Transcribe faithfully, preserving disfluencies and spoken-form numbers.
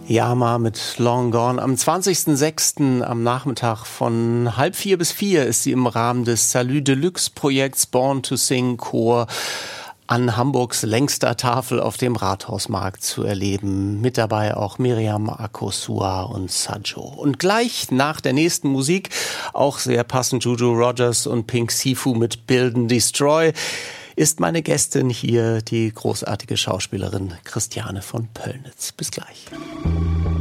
Yama mit Long Gone. Am zwanzigsten sechsten am Nachmittag von halb vier bis vier ist sie im Rahmen des Salut Deluxe Projekts Born to Sing Chor an Hamburgs längster Tafel auf dem Rathausmarkt zu erleben. Mit dabei auch Miriam Akosua und Sajo. Und gleich nach der nächsten Musik, auch sehr passend, Juju Rogers und Pink Sifu mit Build and Destroy, ist meine Gästin hier, die großartige Schauspielerin Christiane von Pöllnitz. Bis gleich.